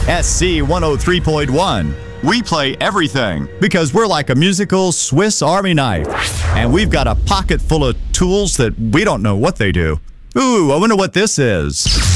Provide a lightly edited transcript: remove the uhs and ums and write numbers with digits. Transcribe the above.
SC 103.1. We play everything because we're like a musical Swiss Army knife. And we've got a pocket full of tools that we don't know what they do. Ooh, I wonder what this is.